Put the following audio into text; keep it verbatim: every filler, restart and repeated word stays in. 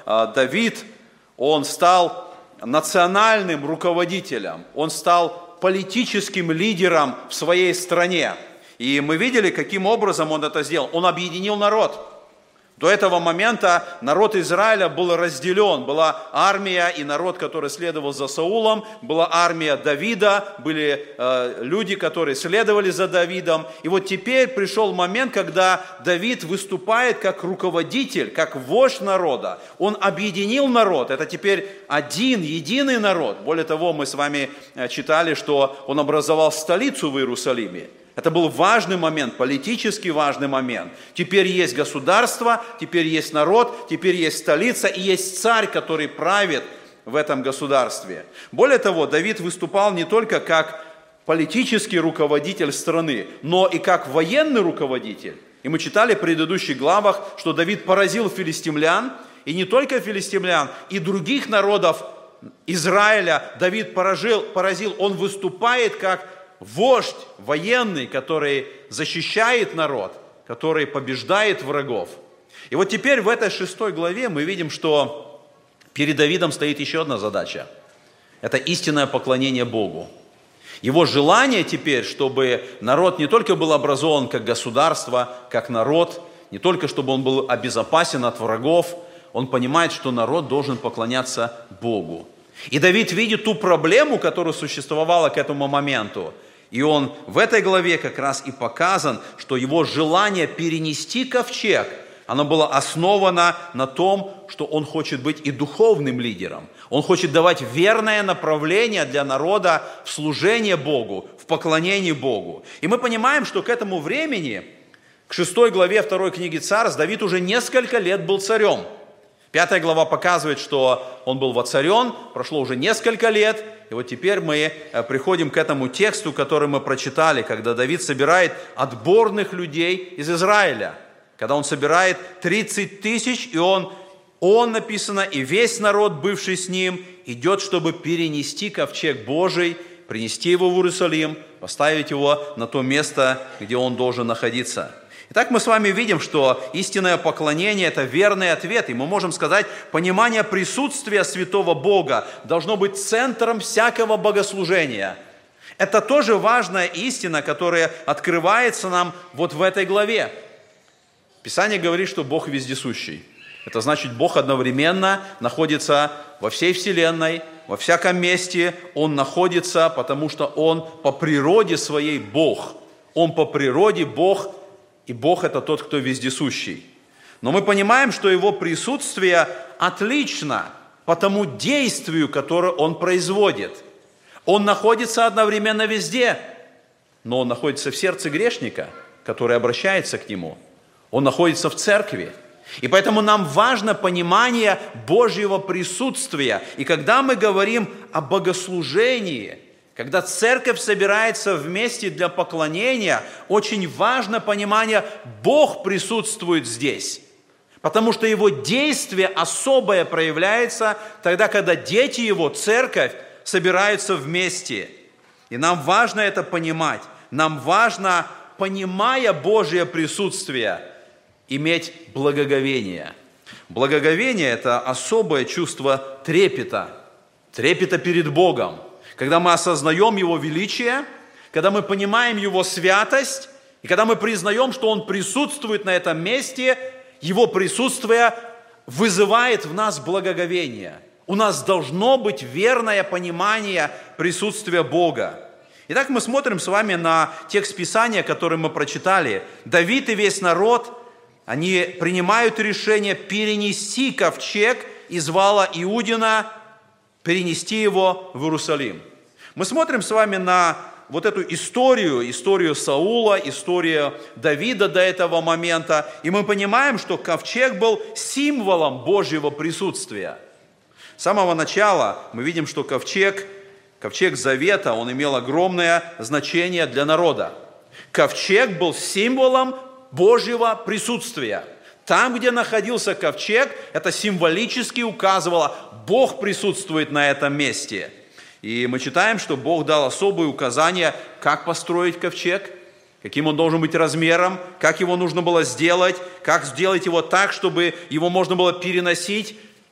Давид, он стал национальным руководителем, он стал политическим лидером в своей стране. И мы видели, каким образом он это сделал. Он объединил народ. До этого момента народ Израиля был разделен. Была армия и народ, который следовал за Саулом, была армия Давида, были э, люди, которые следовали за Давидом. И вот теперь пришел момент, когда Давид выступает как руководитель, как вождь народа. Он объединил народ. Это теперь один, единый народ. Более того, мы с вами читали, что он образовал столицу в Иерусалиме. Это был важный момент, политически важный момент. Теперь есть государство, теперь есть народ, теперь есть столица и есть царь, который правит в этом государстве. Более того, Давид выступал не только как политический руководитель страны, но и как военный руководитель. И мы читали в предыдущих главах, что Давид поразил филистимлян, и не только филистимлян, и других народов Израиля Давид поразил, поразил. Он выступает как вождь военный, который защищает народ, который побеждает врагов. И вот теперь в этой шестой главе мы видим, что перед Давидом стоит еще одна задача. Это истинное поклонение Богу. Его желание теперь, чтобы народ не только был образован как государство, как народ, не только чтобы он был обезопасен от врагов, он понимает, что народ должен поклоняться Богу. И Давид видит ту проблему, которая существовала к этому моменту. И он в этой главе как раз и показан, что его желание перенести ковчег, оно было основано на том, что он хочет быть и духовным лидером. Он хочет давать верное направление для народа в служение Богу, в поклонении Богу. И мы понимаем, что к этому времени, к шестой главе второй книги Царств, Давид уже несколько лет был царем. Пятая глава показывает, что он был воцарен, прошло уже несколько лет, и вот теперь мы приходим к этому тексту, который мы прочитали, когда Давид собирает отборных людей из Израиля, когда он собирает тридцать тысяч, и он, он написано, и весь народ, бывший с ним, идет, чтобы перенести ковчег Божий, принести его в Иерусалим, поставить его на то место, где он должен находиться. Итак, мы с вами видим, что истинное поклонение – это верный ответ. И мы можем сказать, понимание присутствия святого Бога должно быть центром всякого богослужения. Это тоже важная истина, которая открывается нам вот в этой главе. Писание говорит, что Бог вездесущий. Это значит, Бог одновременно находится во всей вселенной, во всяком месте. Он находится, потому что Он по природе своей Бог. Он по природе Бог, и Бог – это тот, кто вездесущий. Но мы понимаем, что Его присутствие отлично по тому действию, которое Он производит. Он находится одновременно везде, но Он находится в сердце грешника, который обращается к Нему. Он находится в церкви. И поэтому нам важно понимание Божьего присутствия. И когда мы говорим о богослужении, когда церковь собирается вместе для поклонения, очень важно понимание, Бог присутствует здесь. Потому что Его действие особое проявляется тогда, когда дети Его, церковь, собираются вместе. И нам важно это понимать. Нам важно, понимая Божье присутствие, иметь благоговение. Благоговение – это особое чувство трепета, трепета перед Богом. Когда мы осознаем Его величие, когда мы понимаем Его святость, и когда мы признаем, что Он присутствует на этом месте, Его присутствие вызывает в нас благоговение. У нас должно быть верное понимание присутствия Бога. Итак, мы смотрим с вами на текст Писания, который мы прочитали. Давид и весь народ, они принимают решение перенести ковчег из вала Иудина, перенести его в Иерусалим. Мы смотрим с вами на вот эту историю, историю Саула, историю Давида до этого момента, и мы понимаем, что ковчег был символом Божьего присутствия. С самого начала мы видим, что ковчег, ковчег Завета, он имел огромное значение для народа. Ковчег был символом Божьего присутствия. Там, где находился ковчег, это символически указывало, Бог присутствует на этом месте. И мы читаем, что Бог дал особые указания, как построить ковчег, каким он должен быть размером, как его нужно было сделать, как сделать его так, чтобы его можно было переносить